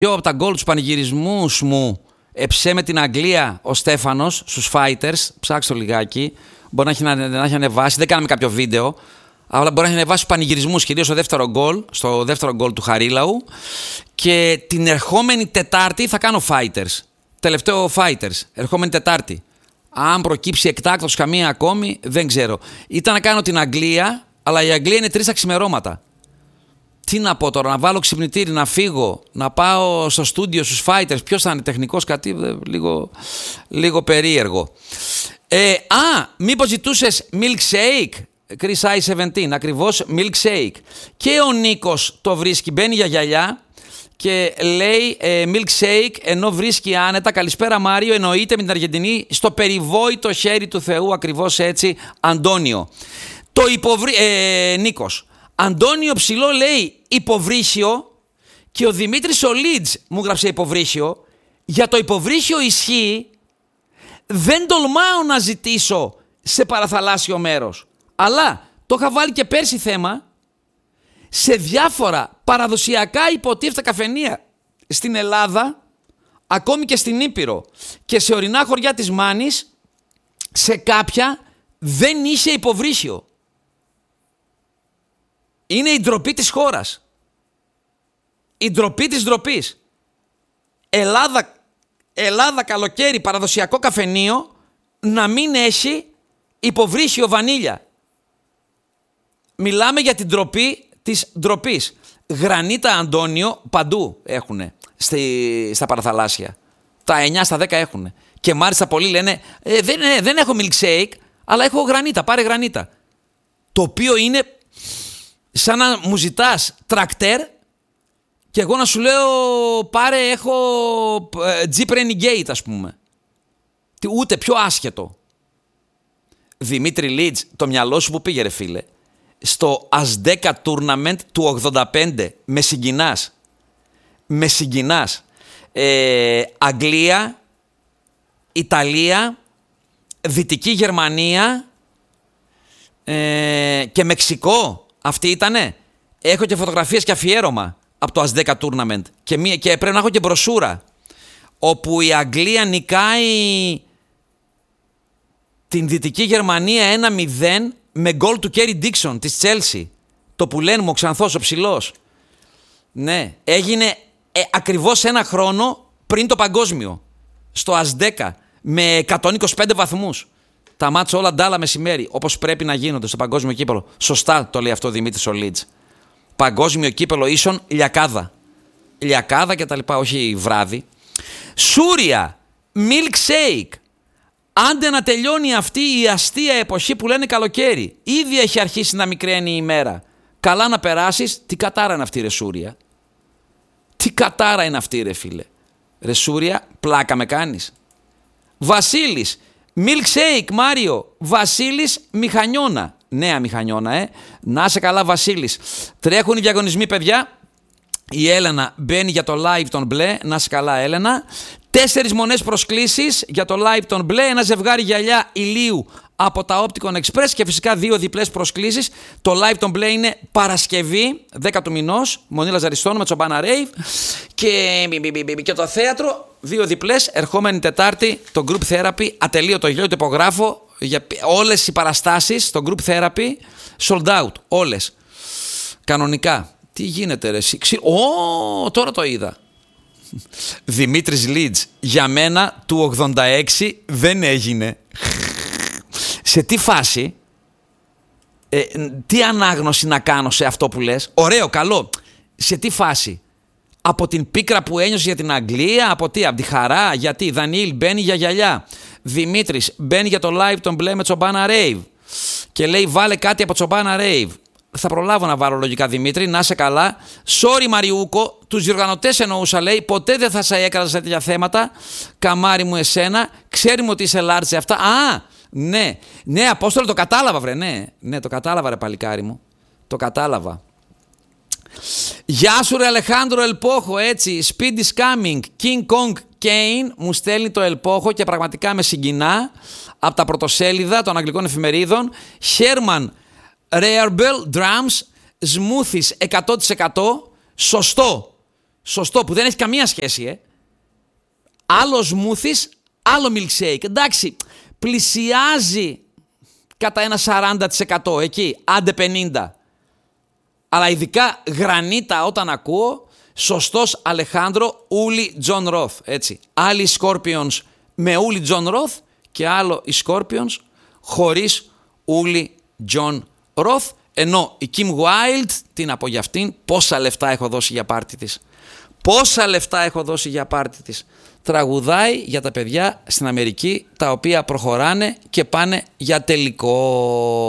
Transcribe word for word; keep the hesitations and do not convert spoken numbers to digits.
Δύο από τα γκολ τους πανηγυρισμούς μου εψέ με την Αγγλία ο Στέφανος στους Fighters. Ψάξτε το λιγάκι. Μπορεί να έχει, να, να έχει ανεβάσει. Δεν κάναμε κάποιο βίντεο. Αλλά μπορεί να έχει ανεβάσει τους πανηγυρισμούς, κυρίως στο δεύτερο γκολ, στο δεύτερο γκολ του Χαρίλαου. Και την ερχόμενη Τετάρτη θα κάνω Fighters. Τελευταίο Fighters. Ερχόμενη Τετάρτη. Αν προκύψει εκτάκτως καμία ακόμη, δεν ξέρω. Ήταν να κάνω την Αγγλία, αλλά η Αγγλία είναι τρεις τα ξημερώματα. Τι να πω τώρα, να βάλω ξυπνητήρι, να φύγω, να πάω στο στούντιο στους Fighters. Ποιος θα είναι, τεχνικός κάτι, λίγο, λίγο περίεργο. Ε, α, μήπως ζητούσες milkshake, Chris άι εβδομήντα, ακριβώς milkshake. Και ο Νίκος το βρίσκει, μπαίνει για γυαλιά και λέει ε, milkshake ενώ βρίσκει άνετα. Καλησπέρα Μάριο, εννοείται με την Αργεντινή στο περιβόητο χέρι του Θεού, ακριβώς έτσι, Αντώνιο. Το υποβρί... Ε, Νίκος. Αντώνιο Ψηλό λέει υποβρύσιο και ο Δημήτρης ο Λίτζ μου γράψε υποβρύσιο. Για το υποβρύσιο ισχύει, δεν τολμάω να ζητήσω σε παραθαλάσσιο μέρος. Αλλά το είχα βάλει και πέρσι θέμα σε διάφορα παραδοσιακά υποτίθετα καφενεία στην Ελλάδα, ακόμη και στην Ήπειρο και σε ορεινά χωριά της Μάνης, σε κάποια δεν είσαι υποβρύσιο. Είναι η ντροπή της χώρας. Η ντροπή της ντροπής. Ελλάδα, Ελλάδα καλοκαίρι παραδοσιακό καφενείο να μην έχει υποβρύσιο βανίλια. Μιλάμε για την ντροπή της ντροπής. Γρανίτα Αντώνιο παντού έχουνε στη, στα παραθαλάσσια. Τα εννιά στα δέκα έχουνε. Και μάλιστα πολλοί λένε ε, δεν, ε, δεν έχω milkshake, αλλά έχω γρανίτα, πάρε γρανίτα. Το οποίο είναι σαν να μου ζητάς τρακτέρ και εγώ να σου λέω πάρε έχω ε, Jeep Renegade ας πούμε. Τι, ούτε πιο άσχετο. Δημήτρη Λίτζ, το μυαλό σου που πήγε ρε φίλε. Στο Ασδέκα Tournament του ογδόντα πέντε με συγκινάς. Με συγκινάς. Ε, Αγγλία, Ιταλία, Δυτική Γερμανία ε, και Μεξικό. Αυτή ήτανε. Έχω και φωτογραφίες και αφιέρωμα από το Ασδέκα Tournament και, μία, και πρέπει να έχω και μπροσούρα όπου η Αγγλία νικάει την Δυτική Γερμανία ένα μηδέν με γκολ του Κέρι Ντίξον της Chelsea. Το που λένε μου ο Ξανθός ο ψηλός. Ναι, έγινε ε, ακριβώς ένα χρόνο πριν το παγκόσμιο στο Ασδέκα με εκατόν είκοσι πέντε βαθμούς. Τα μάτσα όλα ντάλα μεσημέρι, όπως πρέπει να γίνονται στο παγκόσμιο κύπελο. Σωστά το λέει αυτό ο Δημήτρης ο Λίτζ. Παγκόσμιο κύπελο ίσον λιακάδα. Λιακάδα και τα λοιπά, όχι βράδυ. Σούρια, milkshake. Άντε να τελειώνει αυτή η αστεία εποχή που λένε καλοκαίρι. Ήδη έχει αρχίσει να μικραίνει η ημέρα. Καλά να περάσεις. Τι κατάρα είναι αυτή ρε Σούρια. Τι κατάρα είναι αυτή ρε φίλε. Ρε Σούρια, πλάκα με κάνεις. Βασίλης. Milkshake, Μάριο. Βασίλης Μηχανιώνα. Νέα Μηχανιώνα, ε. Να σε καλά, Βασίλης. Τρέχουν οι διαγωνισμοί, παιδιά. Η Έλενα μπαίνει για το live των μπλε. Να σε καλά, Έλενα. Τέσσερις μονές προσκλήσεις για το live των μπλε. Ένα ζευγάρι γυαλιά ηλίου από τα Opticon Express και φυσικά δύο διπλές προσκλήσεις. Το live των μπλε είναι Παρασκευή, δέκα του μηνός. Μονή Λαζαριστών με Τσομπάνα Ρέιβ. Και... και το θέατρο, δύο διπλές. Ερχόμενη Τετάρτη το Group Therapy. Ατελείωτο γέλιο, το υπογράφω. Για όλες οι παραστάσεις στο Group Therapy sold out. Όλες. Κανονικά. Τι γίνεται ρε εσύ. Ω, τώρα το είδα. Δημήτρης Λίτζ, για μένα του ογδόντα έξι δεν έγινε. Σε τι φάση, ε, τι ανάγνωση να κάνω σε αυτό που λες. Ωραίο, καλό. Σε τι φάση. Από την πίκρα που ένιωσε για την Αγγλία, από τι, από τη χαρά, γιατί. Δανίλ μπαίνει για γυαλιά. Δημήτρης μπαίνει για το live τον μπλε με Τσομπάνα Ρέιβ και λέει βάλε κάτι από Τσομπάνα Ρέιβ. Θα προλάβω να βάλω λογικά Δημήτρη, να είσαι καλά. Sorry Μαριούκο, τους διοργανωτές εννοούσα λέει, ποτέ δεν θα σε έκανα σε τέτοια θέματα. Καμάρι μου εσένα, ξέρουμε ότι είσαι large σε αυτά. Α, ναι, ναι Απόστολο το κατάλαβα βρε, ναι, ναι το κατάλαβα ρε παλικάρι μου, το κατάλαβα. Γεια σου ρε Αλεχάνδρο Ελπόχο, έτσι, Speed is coming, King Kong Kane μου στέλνει το Ελπόχο και πραγματικά με συγκινά από τα πρωτοσέλιδα των αγγλικών εφημερίδων. Sherman Rearbel Drums Smoothies εκατό τοις εκατό. Σωστό. Σωστό, που δεν έχει καμία σχέση, ε. Άλλο σμούθις, άλλο milkshake. Εντάξει, πλησιάζει κατά ένα σαράντα τοις εκατό εκεί, άντε πενήντα τοις εκατό. Αλλά ειδικά γρανίτα όταν ακούω, σωστός Αλεχάνδρο, ούλι Τζον Ροθ, έτσι. Άλλοι Scorpions με ούλι Τζον Ροθ και άλλο οι Scorpions χωρίς ούλι Τζον Ροθ, ενώ η Kim Wilde, τι να πω για αυτήν, πόσα λεφτά έχω δώσει για πάρτι της. Πόσα λεφτά έχω δώσει για πάρτι της. Τραγουδάει για τα παιδιά στην Αμερική τα οποία προχωράνε και πάνε για τελικό.